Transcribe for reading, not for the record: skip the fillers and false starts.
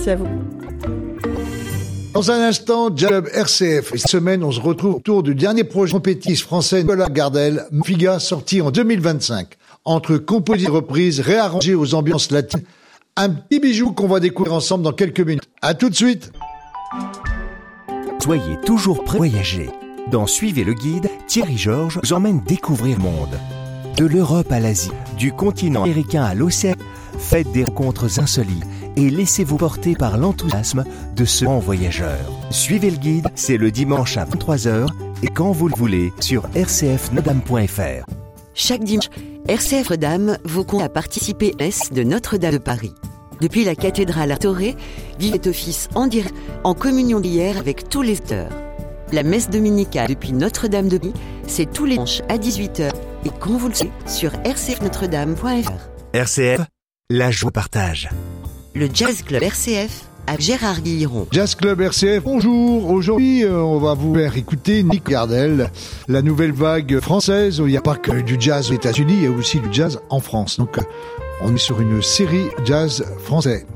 Merci à vous. Dans un instant, Jazz Club RCF. Cette semaine, on se retrouve autour du dernier projet trompetiste français Nicolas Gardel, Figa, sorti en 2025. Entre compositions et reprises réarrangées aux ambiances latines, un petit bijou qu'on va découvrir ensemble dans quelques minutes. À tout de suite. Soyez toujours prêts à voyager. Dans Suivez le guide, Thierry Georges vous emmène découvrir le monde. De l'Europe à l'Asie, du continent américain à l'océan, faites des rencontres insolites et laissez-vous porter par l'enthousiasme de ce grand voyageur. Suivez le guide, c'est le dimanche à 23h et quand vous le voulez sur rcfnodam.fr. Chaque dimanche, RCF Notre-Dame vous compte à participer à la messe de Notre-Dame de Paris. Depuis la cathédrale à Toré, vivez cet office en direct, en communion d'hier avec tous les auteurs. La messe dominicale depuis Notre-Dame de Paris, c'est tous les dimanches à 18h et quand vous le savez sur rcfnotredame.fr. RCF, la joie partage. Le Jazz Club RCF à Gérard Guilleron. Jazz Club RCF, bonjour. Aujourd'hui, on va vous faire écouter Nick Gardel, la nouvelle vague française. Il n'y a pas que du jazz aux États-Unis, il y a aussi du jazz en France. Donc, on est sur une série jazz français.